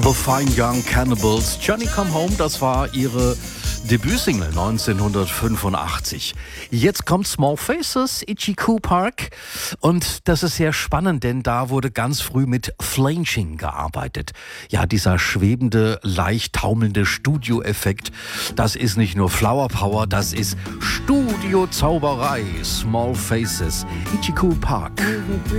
The Fine Young Cannibals. Johnny Come Home, das war ihre Debütsingle 1985. Jetzt kommt Small Faces, Itchy Coo Park. Und das ist sehr spannend, denn da wurde ganz früh mit Flanching gearbeitet. Ja, dieser schwebende, leicht taumelnde Studioeffekt, das ist nicht nur Flower Power, das ist Studiozauberei. Small Faces, Itchy Coo Park.